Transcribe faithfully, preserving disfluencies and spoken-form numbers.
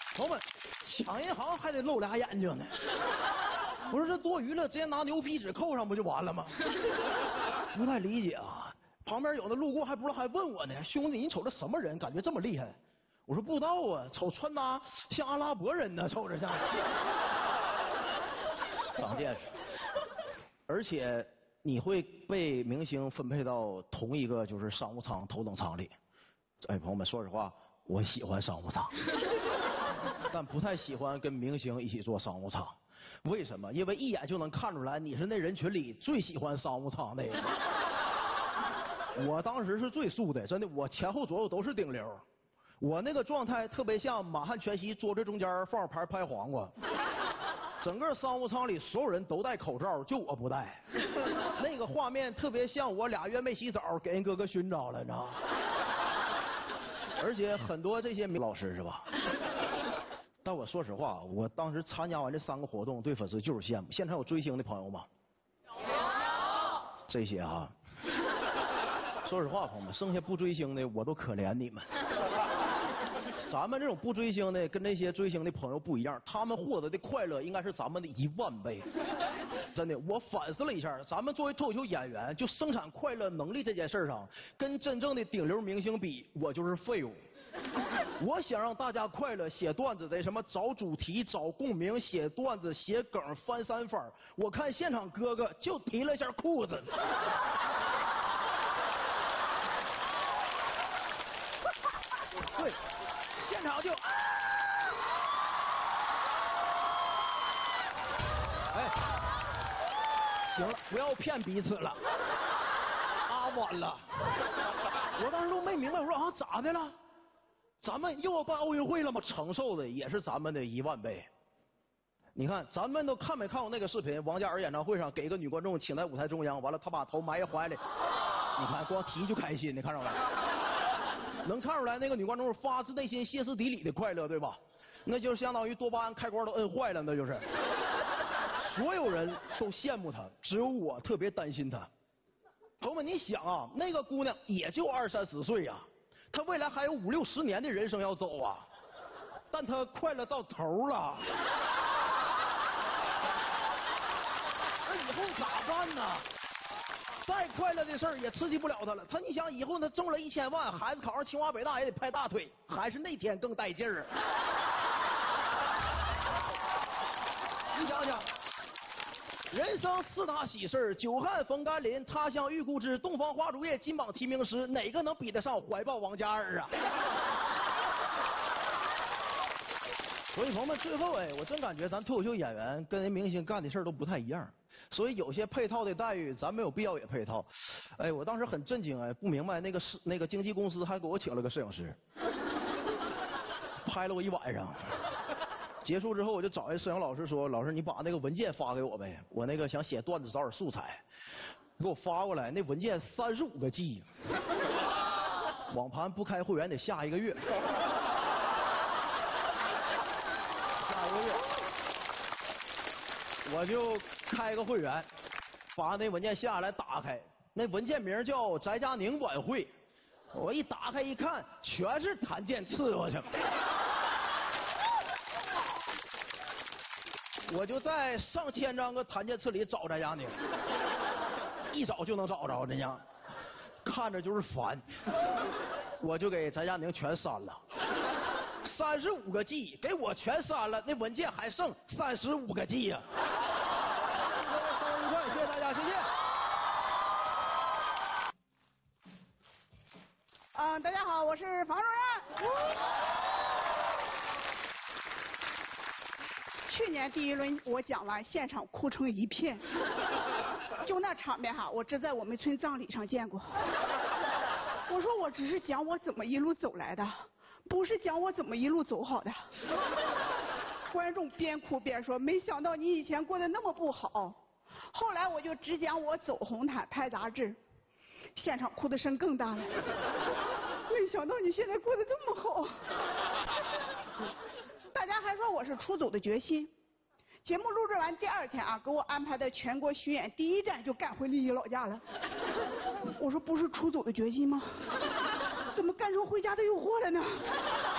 朋友们，抢银行还得露俩眼睛呢。不是这多余了，直接拿牛皮纸扣上不就完了吗？不太理解啊。旁边有的路过还不知道，还问我呢，兄弟，你瞅这什么人？感觉这么厉害？我说不知道啊，瞅穿搭像阿拉伯人呢，瞅着像。长见识。而且你会被明星分配到同一个就是商务舱头等舱里。哎，朋友们，说实话，我喜欢商务舱，但不太喜欢跟明星一起坐商务舱。为什么？因为一眼就能看出来你是那人群里最喜欢商务舱的人。我当时是最素的，真的，我前后左右都是顶流。我那个状态特别像满汉全席桌子中间放盘拍黄瓜。整个商务舱里所有人都戴口罩，就我不戴。那个画面特别像我俩月没洗澡，给人哥哥熏着了，你知道吗？而且很多这些老师是吧？但我说实话，我当时参加完这三个活动，对粉丝就是羡慕。现场有追星的朋友吗？有。这些哈，说实话，朋友们，剩下不追星的我都可怜你们。咱们这种不追星的，跟那些追星的朋友不一样，他们获得的快乐应该是咱们的一万倍。真的，我反思了一下，咱们作为脱口秀演员，就生产快乐能力这件事上，跟真正的顶流明星比，我就是废物。我想让大家快乐，写段子得什么找主题、找共鸣、写段子、写梗、翻三番。我看现场哥哥就提了一下裤子。对，现场就，哎，行了，不要骗彼此了，啊完了，我当时都没明白，我说啊咋的了？咱们又要办奥运会了吗？承受的也是咱们的一万倍。你看，咱们都看没看过那个视频？王嘉尔演唱会上给一个女观众请在舞台中央，完了他把头埋怀里，你看光提就开心，你看着没？能看出来那个女观众是发自内心歇斯底里的快乐，对吧？那就相当于多巴胺开关都摁坏了，那就是。所有人都羡慕她，只有我特别担心她。朋友们，你想啊，那个姑娘也就二三十岁呀、啊，她未来还有五六十年的人生要走啊，但她快乐到头了。那以后咋办呢？再快乐的事儿也刺激不了他了。他你想以后他挣了一千万，孩子考上清华北大也得拍大腿，还是那天更带劲儿。你想想，人生四大喜事：久旱逢甘霖、他乡遇故知、洞房花烛夜、金榜题名时，哪个能比得上怀抱王嘉尔啊？所以朋友们，最后哎，我真感觉咱脱口秀演员跟人明星干的事儿都不太一样。所以有些配套的待遇，咱没有必要也配套。哎，我当时很震惊，哎，不明白那个是那个经纪公司还给我请了个摄影师，拍了我一晚上。结束之后，我就找一摄影老师说：“老师，你把那个文件发给我呗，我那个想写段子找点素材。”给我发过来，那文件三十五个 G， 网盘不开会员得下一个月。下一个月。我就开个会员，把那文件下来打开，那文件名叫翟佳宁晚会。我一打开一看，全是谭健次，我去。我就在上千张个谭健次里找翟佳宁，一找就能找着，这样看着就是烦，我就给翟佳宁全删了。三十五个 G 给我全删了，那文件还剩三十五个 G 呀、啊。各位生日愉快，谢谢大家，谢谢。 嗯、呃，大家好，我是房主任。去年第一轮我讲完，现场哭成一片，就那场面哈，我只在我们村葬礼上见过。我说我只是讲我怎么一路走来的，不是讲我怎么一路走好的。观众边哭边说：“没想到你以前过得那么不好。”后来我就只讲我走红毯拍杂志，现场哭的声更大了。没想到你现在过得这么好。大家还说我是出走的决心。节目录制完第二天啊，给我安排的全国巡演第一站就赶回丽丽老家了。我说不是出走的决心吗？怎么干成回家的诱惑了呢？